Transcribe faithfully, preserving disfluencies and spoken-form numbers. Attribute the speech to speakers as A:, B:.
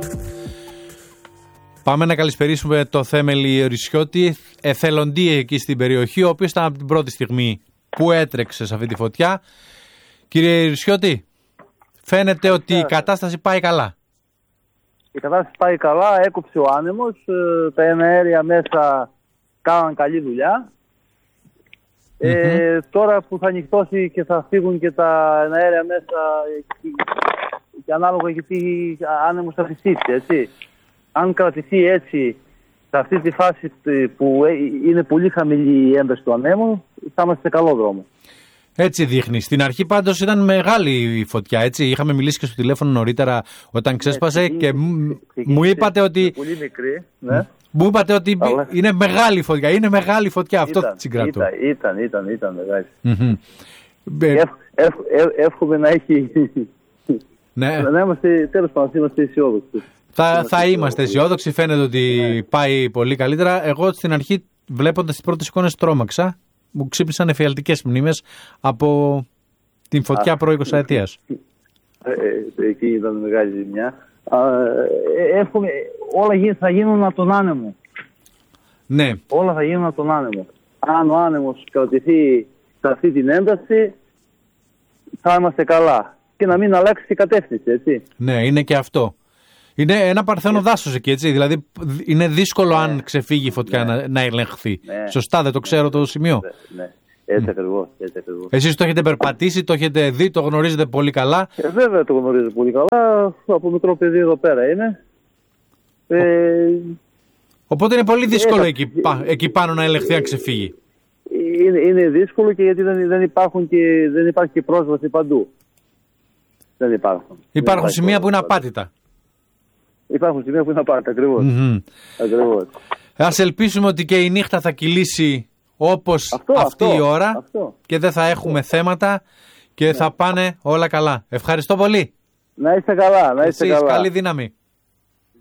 A: Πάμε να καλησπερίσουμε το Θέμελη Ρισιώτη, εθελοντή εκεί στην περιοχή, ο οποίος ήταν από την πρώτη στιγμή που έτρεξε σε αυτή τη φωτιά. Κύριε Ρισιώτη, φαίνεται ότι η κατάσταση πάει καλά.
B: Η κατάσταση πάει καλά, έκοψε ο άνεμος, τα εναέρια μέσα κάναν καλή δουλειά. Mm-hmm. Ε, τώρα που θα ανοιχτώσει και θα φύγουν και τα εναέρια μέσα και ανάλογα γιατί άνεμος θα φυσήξει, έτσι. Αν κρατηθεί έτσι σε αυτή τη φάση που είναι πολύ χαμηλή η ένταση του ανέμου, θα είμαστε σε καλό δρόμο.
A: Έτσι δείχνει. Στην αρχή πάντως ήταν μεγάλη η φωτιά, έτσι. Είχαμε μιλήσει και στο τηλέφωνο νωρίτερα όταν ξέσπασε ναι, και μου είπατε ότι...
B: Πολύ μικρή, ναι.
A: Μου είπατε ότι Αλλά... είναι μεγάλη φωτιά, είναι μεγάλη φωτιά, αυτό
B: ήταν,
A: συγκρατώ.
B: Ήταν, ήταν, ήταν, ήταν μεγάλη.
A: Mm-hmm.
B: Εύχ, εύχ, εύχ, εύχομαι να έχει...
A: Ναι.
B: Να είμαστε, τέλος πάντων, είμαστε αισιόδοξοι.
A: Θα, θα είμαστε αισιόδοξοι, φαίνεται ότι ναι. πάει πολύ καλύτερα. Εγώ στην αρχή, βλέποντας τις πρώτες εικόνες, τρόμαξα. Μου ξύπνησαν εφιαλτικές μνήμες από την φωτιά προ εικοσαετίας.
B: Ε, ε, εκεί ήταν μεγάλη ζημιά. Ε, εύχομαι, όλα θα γίνουν από τον άνεμο.
A: Ναι.
B: Όλα θα γίνουν από τον άνεμο. Αν ο άνεμος κρατηθεί σε αυτή την ένταση, θα είμαστε καλά. Και να μην αλλάξει η κατεύθυνση, έτσι.
A: Ναι, είναι και αυτό. Είναι ένα παρθένο yeah. δάσος εκεί, έτσι. Δηλαδή είναι δύσκολο yeah. αν ξεφύγει η φωτιά yeah. να, να ελεγχθεί. Yeah. Σωστά, δεν το ξέρω yeah. το σημείο.
B: Yeah. Yeah. Έτσι ακριβώς. Έτσι ακριβώς.
A: Εσείς το έχετε περπατήσει, το έχετε δει, το γνωρίζετε πολύ καλά.
B: Ε, βέβαια το γνωρίζω πολύ καλά. Από μικρό παιδί εδώ πέρα είναι. Ε,
A: Οπότε είναι πολύ δύσκολο ε, εκεί, ε, εκεί πάνω να ελεγχθεί αν ξεφύγει.
B: Είναι, είναι δύσκολο και γιατί δεν, δεν, υπάρχουν και, δεν υπάρχει και πρόσβαση παντού. Δεν υπάρχουν.
A: Υπάρχουν δεν σημεία που είναι απάτητα.
B: Υπάρχουν σημεία που είναι απάτητα, ακριβώς.
A: Mm-hmm.
B: Ακριβώς.
A: Ας ελπίσουμε ότι και η νύχτα θα κυλήσει όπως
B: αυτό,
A: αυτή
B: αυτό,
A: η ώρα
B: αυτό.
A: και δεν θα έχουμε αυτό. θέματα και ναι. θα πάνε όλα καλά. Ευχαριστώ πολύ.
B: Να είστε καλά, να είστε
A: Εσείς,
B: καλά.
A: Καλή δύναμη.